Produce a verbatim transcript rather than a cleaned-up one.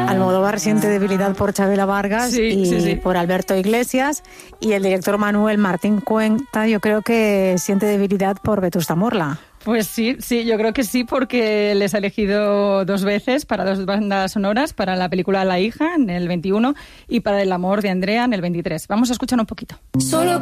Almodóvar siente debilidad por Chabela Vargas Sí, y sí, sí. por Alberto Iglesias, y el director Manuel Martín Cuenta yo creo que siente debilidad por Vetusta Morla. Pues sí, sí, yo creo que sí, porque les ha elegido dos veces para dos bandas sonoras, para la película La hija en el veintiuno y para El amor de Andrea en el veintitrés. Vamos a escuchar un poquito. Solo